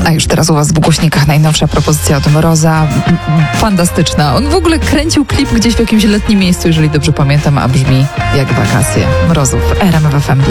A już teraz u was w głośnikach najnowsza propozycja od Mroza. Fantastyczna. On w ogóle kręcił klip gdzieś w jakimś letnim miejscu, jeżeli dobrze pamiętam, a brzmi jak wakacje. Mrozów, RMF FM.